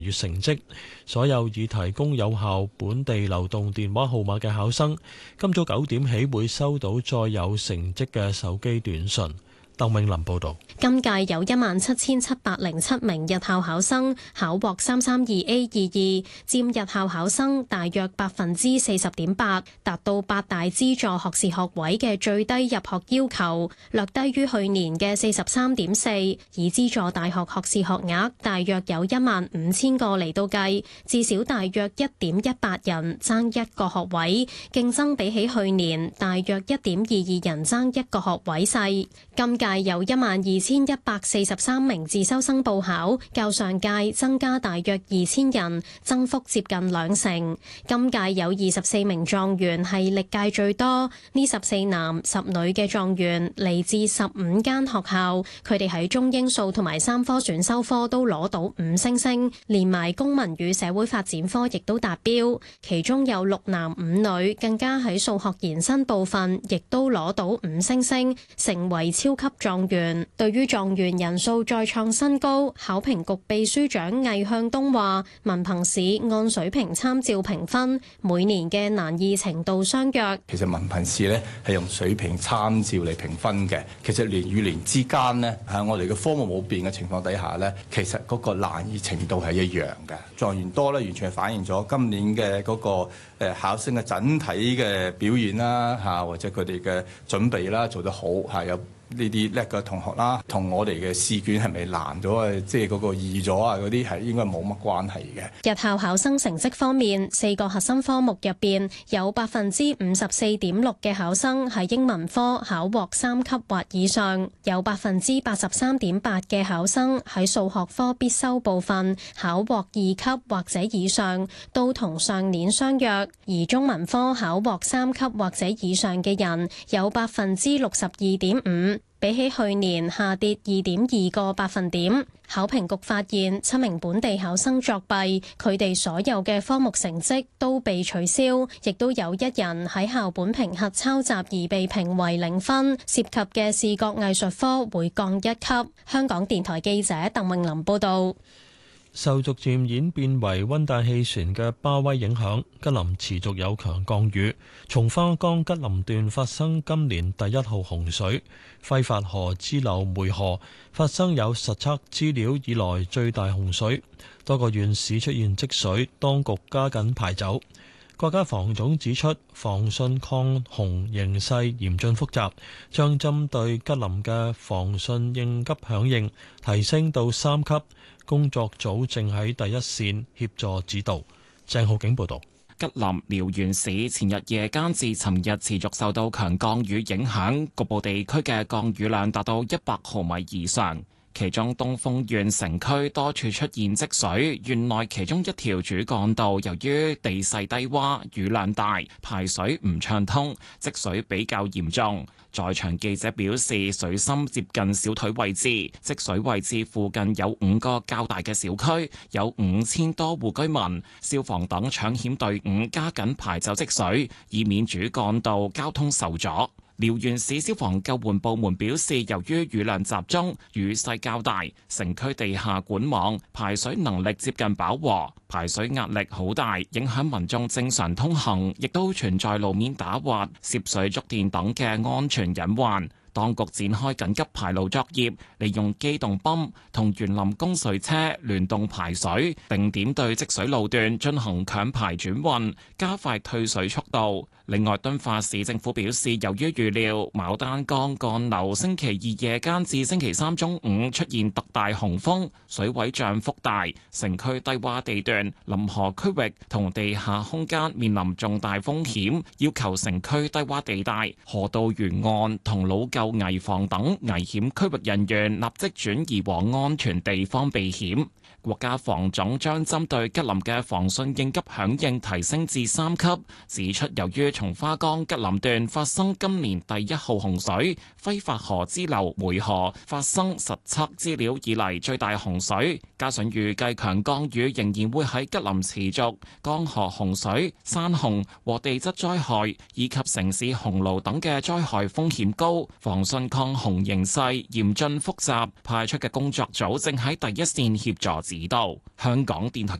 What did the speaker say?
月成績。所有已提供有效本地流動電話號碼嘅考生，今早9點起會收到載有成績嘅手機短信。鄧永林報道， 今屆有17707名日校考生考獲332A22，佔日校考生大約40.8%，達到8大資助學士學位嘅最低入學要求，略低於去年嘅43.4%。以資助大學學士學額大約有15000個嚟到計，至少大約1.18人爭一個學位，競爭比起去年大約1.22人爭一個學位細。今屆有12143名自修生報考，較上屆增加大約2000人，增幅接近2成。今屆有24名狀元係歷屆最多，呢14男10女嘅狀元嚟自15間學校，佢哋喺中英數同埋3科選修科都攞到5星星，連埋公民與社會發展科亦都達標。其中有6男5女，更加喺數學延伸部分亦都攞到5星星，成為超級狀元。對於狀元人數再創新高，考評局秘書長魏向東話：文憑試按水平參照評分，每年嘅難易程度相若。 其實文憑試呢係用水平參照嚟評分嘅。其實年與年之間呢，喺我哋嘅科目冇變嘅情況底下呢，其實嗰個難易程度係一樣嘅。狀元多呢，完全係反映咗今年嘅嗰個考生嘅整體嘅表現啦，嚇或者佢哋嘅準備啦做得好嚇有。呢啲叻嘅同學啦，同我哋嘅試卷係咪難咗啊？即係嗰個易咗啊？嗰啲係應該冇乜關係嘅。 日校考生成績方面，4個核心科目入邊有54.6%嘅考生喺英文科考獲3級或以上，有83.8%嘅考生喺數學科必修部分考獲2級或者以上，都同上年相若。而中文科考獲3級或者以上嘅人有62.5%。比起去年下跌2.2個百分點。考評局發現7名本地考生作弊，佢哋所有嘅科目成績都被取消，亦都有1人喺校本評核抄襲而被評為0分，涉及嘅視覺藝術科會降1級。香港電台記者鄧詠琳報導。 受逐漸演變為溫帶氣旋嘅巴威影響，吉林持續有強降雨。松花江吉林段發生今年第1號洪水，揮發河支流梅河發生有實測資料以來最大洪水，多個縣市出現積水，當局加緊排走。國家防總指出，防汛抗洪形勢嚴峻複雜，將針對吉林嘅防汛應急響應提升到3級。工作組正喺第一線協助指導。鄭浩景報道。 吉林遼源市前日夜間至尋日持續受到強降雨影響，局部地區嘅降雨量達到100毫米以上。其中東豐縣城區多處出現積水，縣內其中一條主幹道由於地勢低洼、雨量大，排水唔暢通，積水比較嚴重。在場記者表示，水深接近小腿位置，積水位置附近有5個較大嘅小區，有5000多戶居民。消防等搶險隊伍加緊排走積水，以免主幹道交通受阻。遼源市消防救援部門表示，由於雨量集中、雨勢較大，城區地下管網排水能力接近飽和，排水壓力好大，影響民眾正常通行，亦都存在路面打滑、涉水觸電等嘅安全隱患。當局展開緊急排澇作業，利用機動泵同園林供水車聯動排水，定點對積水路段進行強排轉運，加快退水速度。另外，敦化市政府表示，由於預料牡丹江幹流星期2夜間至星期3中午出現特大洪峰，水位漲幅大，城區低洼地段、臨河區域同地下空間面臨重大風險，要求城區低洼地帶、河道沿岸同老舊危房等危險區域人員立即轉移往安全地方避險。國家防總將針對吉林嘅防汛應急響應提升至3級，指出由於松花江吉林段發生今年第1號洪水，揮發河支流梅河發生實測資料以嚟最大洪水，加上預計強降雨仍然會喺吉林持續，江河洪水、山洪和地質災害以及城市洪澇等嘅災害風險高，防汛抗洪形勢嚴峻複雜，派出嘅工作組正喺第一線協助指導。香港電台